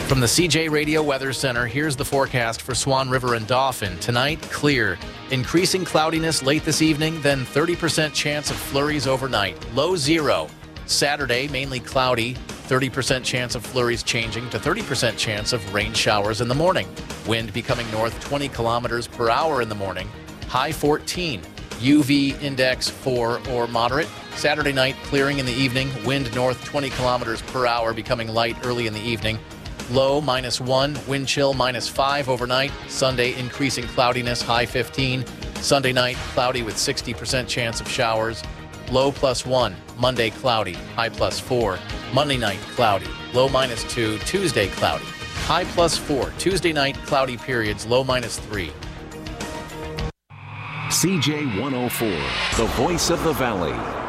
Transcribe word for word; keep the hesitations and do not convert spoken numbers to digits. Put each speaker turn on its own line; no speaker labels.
From the C J Radio Weather Center, here's the forecast for Swan River and Dauphin. Tonight, clear. Increasing cloudiness late this evening, then thirty percent chance of flurries overnight. Low zero. Saturday, mainly cloudy. thirty percent chance of flurries changing to thirty percent chance of rain showers in the morning. Wind becoming north twenty kilometers per hour in the morning. High fourteen. U V index four or moderate. Saturday night, clearing in the evening. Wind north twenty kilometers per hour, becoming light early in the evening. Low minus one, wind chill minus five overnight. Sunday, increasing cloudiness, high fifteen. Sunday night, cloudy with sixty percent chance of showers. Low plus one. Monday, cloudy, high plus four. Monday night, cloudy, low minus two. Tuesday, cloudy, high plus four. Tuesday night, cloudy periods, low minus three.
C J one oh four, the voice of the Valley.